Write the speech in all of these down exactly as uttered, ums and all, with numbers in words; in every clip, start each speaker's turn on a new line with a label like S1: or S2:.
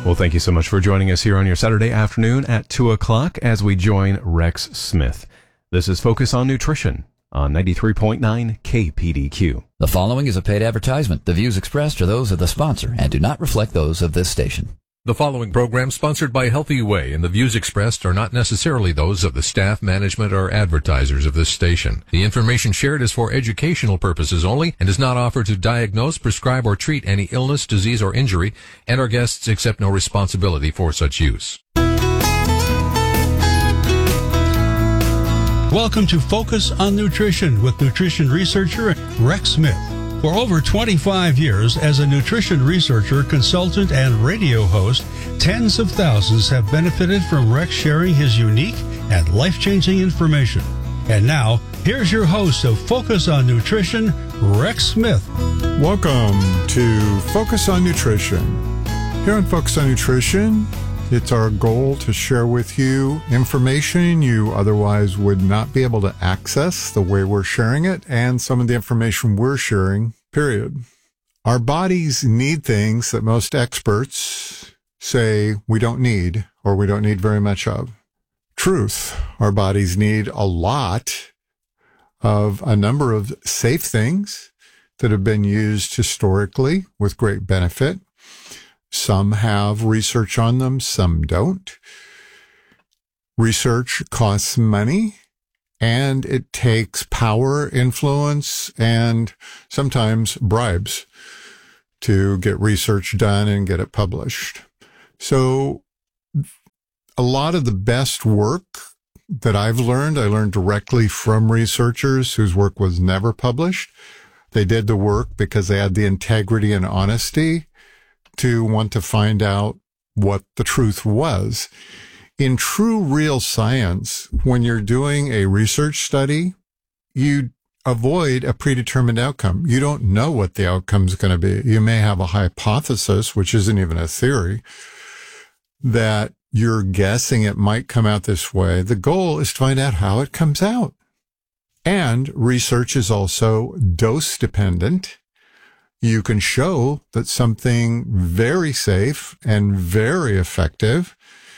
S1: Well, thank you so much for joining us here on your Saturday afternoon at two o'clock as we join Rex Smith. This is Focus on Nutrition on ninety-three point nine K P D Q.
S2: The following is a paid advertisement. The views expressed are those of the sponsor and do not reflect those of this station.
S3: The following program sponsored by Healthy Way, and the views expressed are not necessarily those of the staff, management, or advertisers of this station. The information shared is for educational purposes only and does not offer to diagnose, prescribe, or treat any illness, disease, or injury, and our guests accept no responsibility for such use.
S4: Welcome to Focus on Nutrition with nutrition researcher Rex Smith. For over twenty-five years, as a nutrition researcher, consultant, and radio host, tens of thousands have benefited from Rex sharing his unique and life-changing information. And now, here's your host of Focus on Nutrition, Rex Smith.
S5: Welcome to Focus on Nutrition. Here on Focus on Nutrition, it's our goal to share with you information you otherwise would not be able to access the way we're sharing it, and some of the information we're sharing, period. Our bodies need things that most experts say we don't need, or we don't need very much of. Truth, our bodies need a lot of a number of safe things that have been used historically with great benefit. Some have research on them, some don't. Research costs money, and it takes power, influence, and sometimes bribes to get research done and get it published. So a lot of the best work that I've learned, I learned directly from researchers whose work was never published. They did the work because they had the integrity and honesty to want to find out what the truth was. In true real science, when you're doing a research study, you avoid a predetermined outcome. You don't know what the outcome is going to be. You may have a hypothesis, which isn't even a theory, that you're guessing it might come out this way. The goal is to find out how it comes out. And research is also dose dependent. You can show that something very safe and very effective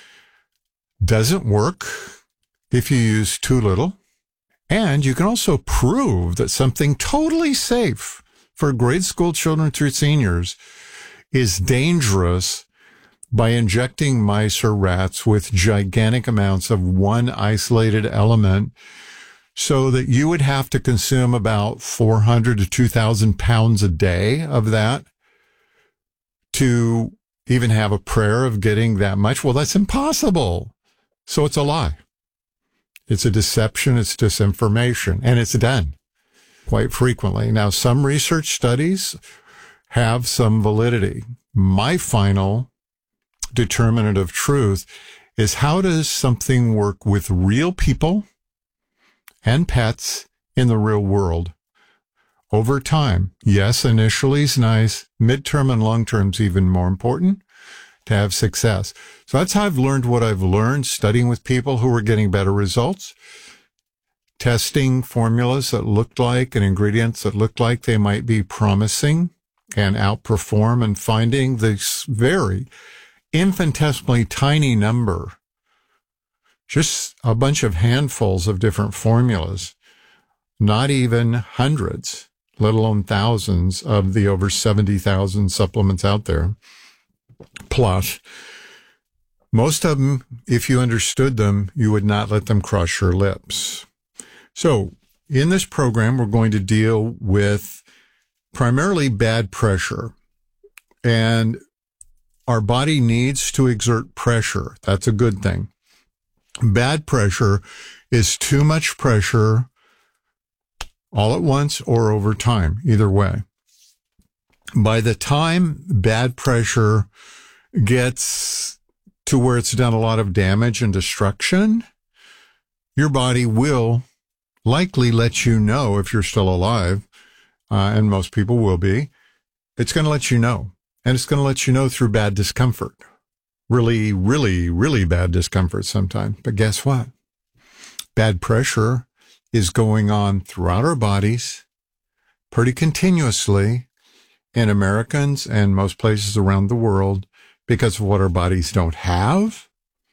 S5: doesn't work if you use too little. And you can also prove that something totally safe for grade school children through seniors is dangerous by injecting mice or rats with gigantic amounts of one isolated element, so that you would have to consume about four hundred to two thousand pounds a day of that to even have a prayer of getting that much. Well, that's impossible. So it's a lie. It's a deception. It's disinformation. And it's done quite frequently. Now, some research studies have some validity. My final determinant of truth is, how does something work with real people and pets in the real world over time? Yes, initially is nice. Midterm and long term is even more important to have success. So that's how I've learned what I've learned, studying with people who were getting better results, testing formulas that looked like and ingredients that looked like they might be promising and outperform, and finding this very infinitesimally tiny number, just a bunch of handfuls of different formulas, not even hundreds, let alone thousands of the over seventy thousand supplements out there. Plus, most of them, if you understood them, you would not let them cross your lips. So in this program, we're going to deal with primarily bad pressure. And our body needs to exert pressure. That's a good thing. Bad pressure is too much pressure all at once or over time, either way. By the time bad pressure gets to where it's done a lot of damage and destruction, your body will likely let you know, if you're still alive, uh, and most people will be, it's going to let you know. And it's going to let you know through bad discomfort. Really, really, really bad discomfort sometimes. But guess what? Bad pressure is going on throughout our bodies pretty continuously in Americans and most places around the world, because of what our bodies don't have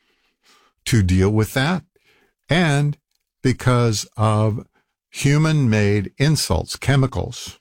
S5: to deal with that, and because of human-made insults, chemicals,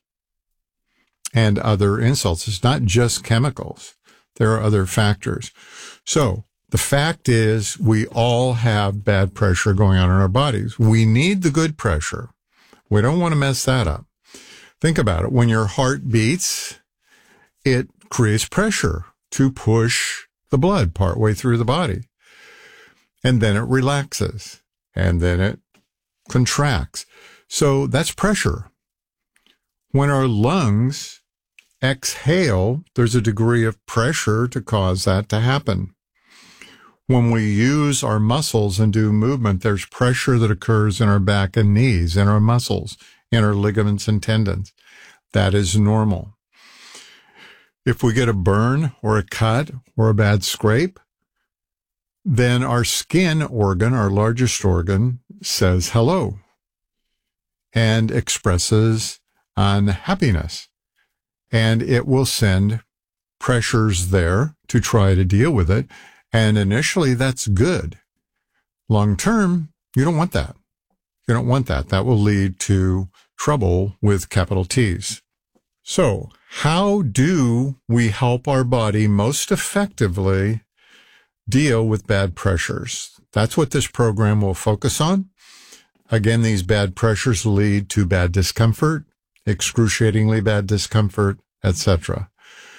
S5: and other insults. It's not just chemicals. There are other factors. So the fact is we all have bad pressure going on in our bodies. We need the good pressure. We don't want to mess that up. Think about it. When your heart beats, it creates pressure to push the blood partway through the body. And then it relaxes. And then it contracts. So that's pressure. When our lungs exhale, there's a degree of pressure to cause that to happen. When we use our muscles and do movement, there's pressure that occurs in our back and knees, in our muscles, in our ligaments and tendons. That is normal. If we get a burn or a cut or a bad scrape, then our skin organ, our largest organ, says hello and expresses unhappiness. And it will send pressures there to try to deal with it. And initially, that's good. Long term, you don't want that. You don't want that. That will lead to trouble with capital T's. So, how do we help our body most effectively deal with bad pressures? That's what this program will focus on. Again, these bad pressures lead to bad discomfort, excruciatingly bad discomfort, et cetera.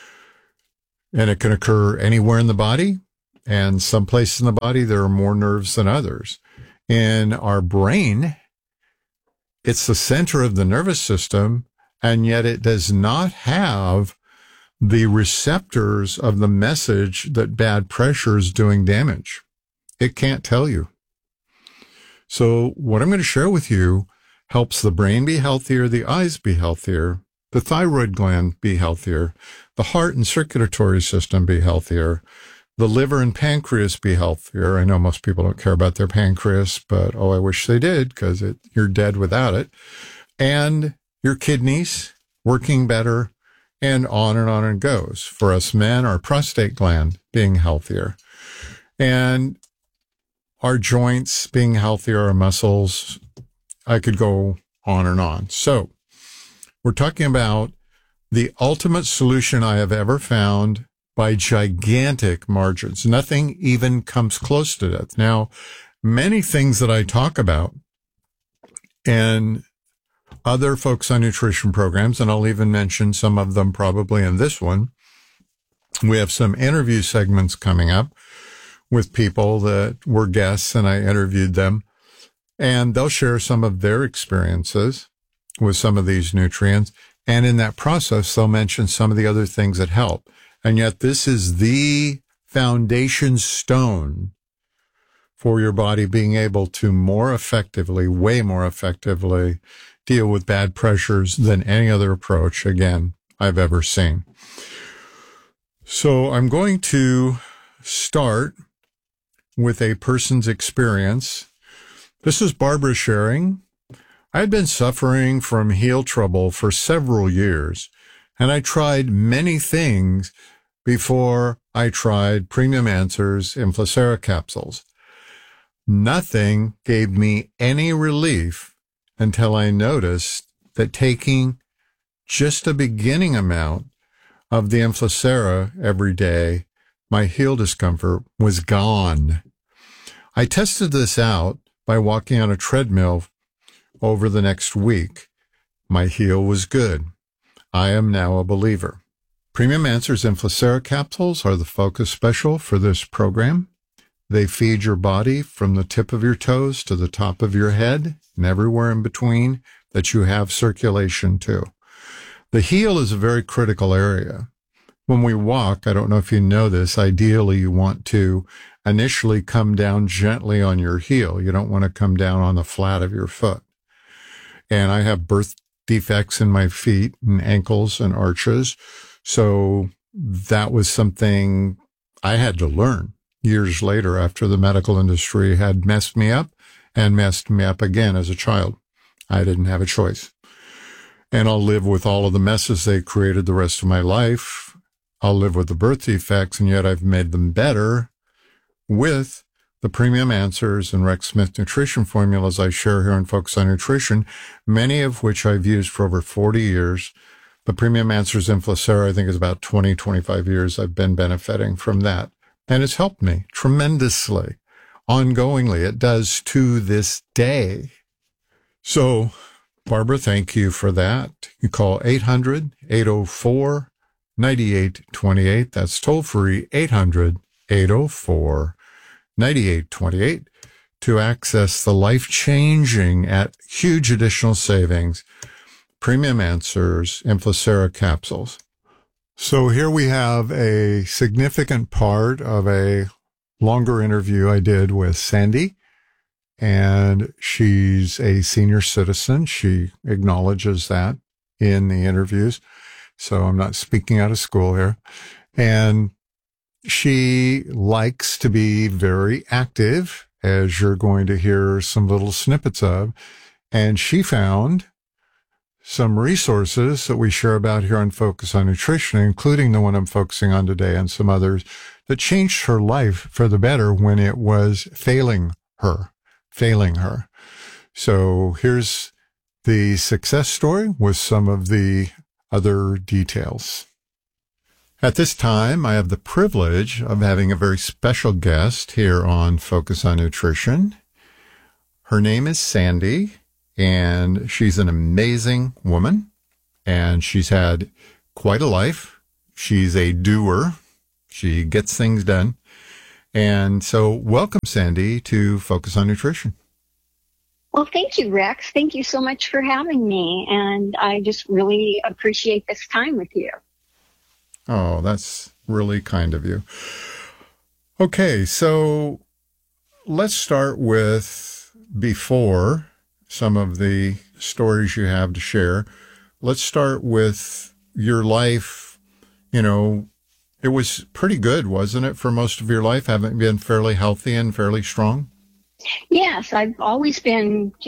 S5: And it can occur anywhere in the body. And some places in the body, there are more nerves than others. In our brain, it's the center of the nervous system, and yet it does not have the receptors of the message that bad pressure is doing damage. It can't tell you. So what I'm going to share with you helps the brain be healthier, the eyes be healthier, the thyroid gland be healthier, the heart and circulatory system be healthier, the liver and pancreas be healthier. I know most people don't care about their pancreas, but oh, I wish they did, because it, you're dead without it. And your kidneys working better, and on and on it goes. For us men, our prostate gland being healthier, and our joints being healthier, our muscles. I could go on and on. So we're talking about the ultimate solution I have ever found by gigantic margins. Nothing even comes close to that. Now, many things that I talk about and other Focus on Nutrition programs, and I'll even mention some of them probably in this one. We have some interview segments coming up with people that were guests, and I interviewed them, and they'll share some of their experiences with some of these nutrients. And in that process, they'll mention some of the other things that help. And yet this is the foundation stone for your body being able to more effectively, way more effectively, deal with bad pressures than any other approach, again, I've ever seen. So I'm going to start with a person's experience. This is Barbara sharing. I had been suffering from heel trouble for several years, and I tried many things before I tried Premium Answers Inflacera capsules. Nothing gave me any relief until I noticed that taking just a beginning amount of the Inflacera every day, my heel discomfort was gone. I tested this out by walking on a treadmill over the next week. My heel was good. I am now a believer. Premium Answers Inflacera capsules are the focus special for this program. They feed your body from the tip of your toes to the top of your head and everywhere in between that you have circulation to. The heel is a very critical area. When we walk, I don't know if you know this, ideally you want to initially come down gently on your heel. You don't want to come down on the flat of your foot. And I have birth defects in my feet and ankles and arches. So that was something I had to learn years later after the medical industry had messed me up and messed me up again as a child. I didn't have a choice. And I'll live with all of the messes they created the rest of my life. I'll live with the birth defects, and yet I've made them better with the premium answers and Rex Smith nutrition formulas I share here on Focus on Nutrition, many of which I've used for over forty years. The premium answers Inflacera, I think, is about twenty, twenty-five years I've been benefiting from that. And it's helped me tremendously, ongoingly. It does to this day. So, Barbara, thank you for that. You call eight hundred, eight oh four, nine eight two eight. That's toll free, eight hundred, eight oh four, nine eight two eight to access the life-changing at huge additional savings Premium Answers Inflacera capsules. So here we have a significant part of a longer interview I did with Sandy, and she's a senior citizen. She acknowledges that in the interviews. So I'm not speaking out of school here. And she likes to be very active, as you're going to hear some little snippets of. And she found some resources that we share about here on Focus on Nutrition, including the one I'm focusing on today and some others, that changed her life for the better when it was failing her, failing her. So here's the success story with some of the other details. At this time, I have the privilege of having a very special guest here on Focus on Nutrition. Her name is Sandy, and she's an amazing woman, and she's had quite a life. She's a doer. She gets things done. And so welcome, Sandy, to Focus on Nutrition.
S6: Well, thank you, Rex. Thank you so much for having me, and I just really appreciate this time with you.
S5: Oh, that's really kind of you. Okay, so let's start with before some of the stories you have to share. Let's start with your life. You know, it was pretty good, wasn't it, for most of your life? Haven't you been fairly healthy and fairly strong?
S6: Yes, I've always been